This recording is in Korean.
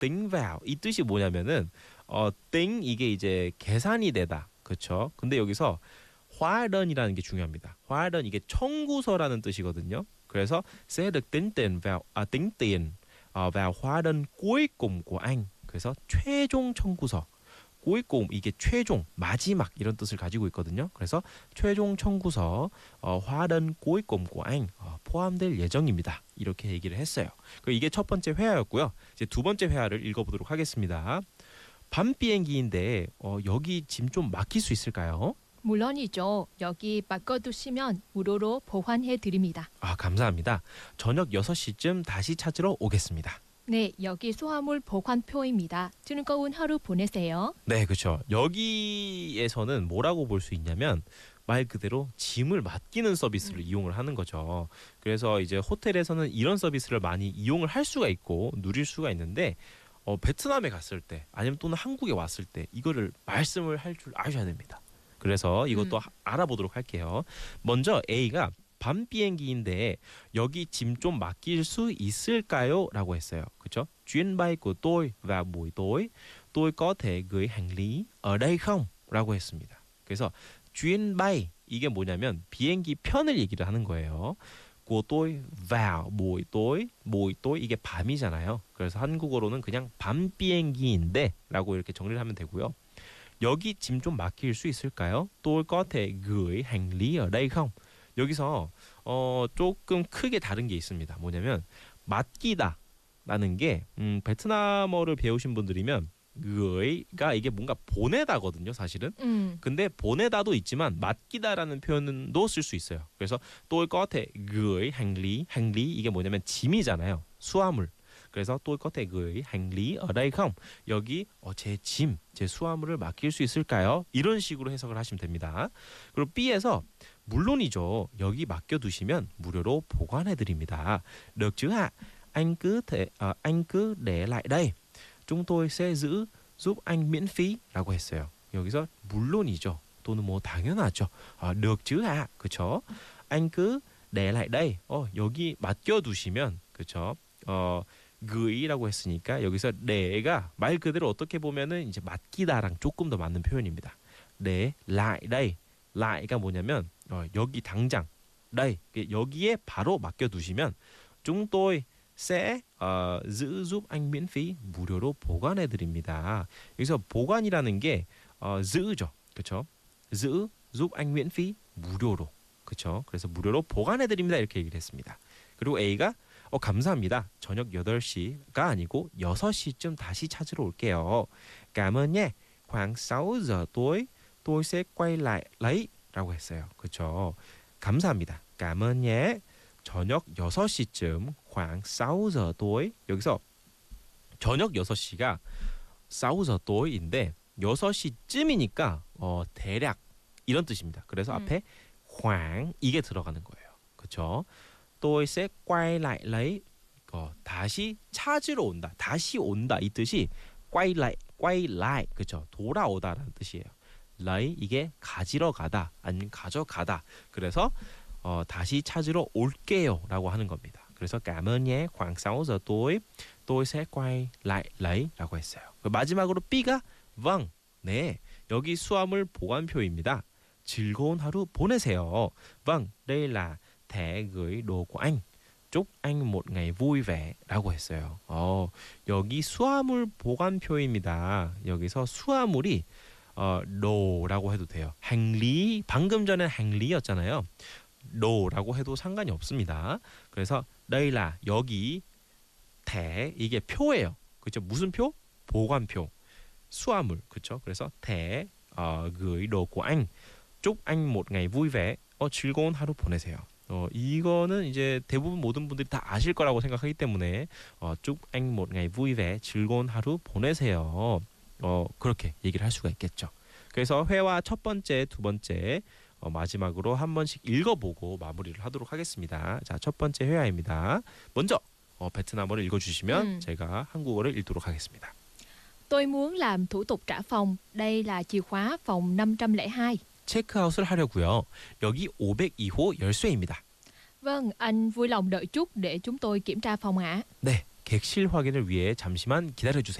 tính vào 이 뜻이 뭐냐면은 tính 이게 이제 계산이 되다. 그렇죠? 근데 여기서 hóa đơn 이라는 게 중요합니다. hóa đơn 이게 청구서라는 뜻이거든요. 그래서 sẽ được tính tiền vào tính tiền vào hóa đơn cuối cùng của anh. 그래서 최종 청구서. cuối cùng 이게 최종, 마지막 이런 뜻을 가지고 있거든요. 그래서 최종 청구서 hóa đơn cuối cùng của anh 포함될 예정입니다. 이렇게 얘기를 했어요. 이게 첫 번째 회화였고요. 이제 두 번째 회화를 읽어보도록 하겠습니다. 밤 비행기인데 여기 짐 좀 맡길 수 있을까요? 물론이죠. 여기 바꿔두시면 무료로 보관해 드립니다. 감사합니다. 저녁 6시쯤 다시 찾으러 오겠습니다. 네, 여기 수화물 보관표입니다. 즐거운 하루 보내세요. 네, 그렇죠. 여기에서는 뭐라고 볼 수 있냐면 말 그대로 짐을 맡기는 서비스를 이용을 하는 거죠. 그래서 이제 호텔에서는 이런 서비스를 많이 이용을 할 수가 있고 누릴 수가 있는데 베트남에 갔을 때 아니면 또는 한국에 왔을 때 이거를 말씀을 할 줄 아셔야 됩니다. 그래서 이것도 알아보도록 할게요. 먼저 A가 밤 비행기인데 여기 짐 좀 맡길 수 있을까요? 라고 했어요. 그렇죠? chuyến bay của tôi vào buổi tối. tôi có thể gửi hành lý ở đây không? 라고 했습니다. 그래서 chuyến bay 이게 뭐냐면 비행기 편을 얘기를 하는 거예요. của tôi vào buổi tối. buổi tối 이게 밤이잖아요. 그래서 한국어로는 그냥 밤 비행기인데 라고 이렇게 정리를 하면 되고요. 여기 짐 좀 맡길 수 있을까요? tôi có thể gửi hành lý ở đây không? 여기서 조금 크게 다른 게 있습니다. 뭐냐면 맡기다 라는 게 베트남어를 배우신 분들이면 gử이가 이게 뭔가 보내다거든요, 사실은. 근데 보내다도 있지만 맡기다라는 표현도 쓸 수 있어요. 그래서 tôi có thể gửi hành lý, hành lý 이게 뭐냐면 짐이잖아요. 수화물. 그래서 tôi có thể gửi hành lý ở đây không? 여기 제 짐, 제 수화물을 맡길 수 있을까요? 이런 식으로 해석을 하시면 됩니다. 그리고 B에서 물론이죠. 여기 맡겨두시면 무료로 보관해드립니다. được chứ ạ? anh cứ để lại đây. chúng tôi sẽ giúp anh miễn phí 라고 했어요. 여기서 물론이죠. 또는 뭐 당연하죠. được chứ ạ? 그쵸? anh cứ để lại đây. 여기 맡겨두시면 그쵸? gử이라고 했으니까 여기서 내가 말 그대로 어떻게 보면은 이제 맡기다랑 조금 더 맞는 표현입니다. 네, lại đây. like가 뭐냐면 여기 당장, đây 여기에 바로 맡겨두시면 chúng tôi sẽ giữ giúp anh miễn phí 무료로 보관해드립니다. 여기서 보관이라는 게 giữ 죠, 그렇죠? giữ giúp anh miễn phí 무료로, 그렇죠? 그래서 무료로 보관해드립니다 이렇게 얘기를 했습니다. 그리고 A가 감사합니다. 저녁 8시가 아니고 6시쯤 다시 찾으러 올게요. cảm ơn nhé. khoảng 6 giờ tối tôi sẽ quay lại lấy 라고 했어요. 그렇죠? 감사합니다. cảm ơn nhé. 저녁 6시쯤 khoảng 6 giờ tối 여기서 저녁 6시가 6 giờ tối 인데 6시쯤이니까 대략 이런 뜻입니다. 그래서 앞에 khoảng 이게 들어가는 거예요. 그렇죠? tôi sẽ quay lại lấy 다시 찾으러 온다. 다시 온다 이 뜻이 quay lại 그렇죠? 돌아오다라는 뜻이에요. lấy 이게 가지러 가다 아니면 가져가다. 그래서 다시 찾으러 올게요라고 하는 겁니다. 그래서 cảm ơn nhé. khoảng 6 giờ tối tôi sẽ quay lại lấy 라고 했어요. 마지막으로 B가 vâng. 네. 여기 수화물 보관표입니다. 즐거운 하루 보내세요. vâng. đây là thẻ gửi đồ của anh. chúc anh một ngày vui vẻ 라고 했어요. 여기 수화물 보관표입니다. 여기서 수화물이 노라고 해도 돼요. 행리 방금 전에 행리였잖아요. 노라고 해도 상관이 없습니다. 그래서 đây là 여기 대 이게 표예요. 그렇죠? 무슨 표? 보관표. 수화물. 그렇죠? 그래서 대 gửi đồ của anh. chúc anh một ngày vui vẻ. 즐거운 하루 보내세요. 이거는 이제 대부분 모든 분들이 다 아실 거라고 생각하기 때문에 chúc anh một ngày vui vẻ. 즐거운 하루 보내세요. 그렇게 얘기를 할 수가 있겠죠. 그래서 회화 첫 번째, 두 번째 마지막으로 한 번씩 읽어보고 마무리를 하도록 하겠습니다. 자, 첫 번째 회화입니다. 먼저 베트남어를 읽어주시면 제가 한국어를 읽도록 하겠습니다. Tôi muốn làm thủ tục trả phòng. Đây là chìa khóa phòng 502. 체크아웃을 하려고요. 여기 502호 열쇠입니다. Vâng, anh vui lòng đợi chút để chúng tôi kiểm tra phòng ạ. 네, 객실 확인을 위해 잠시만 기다려 주세요.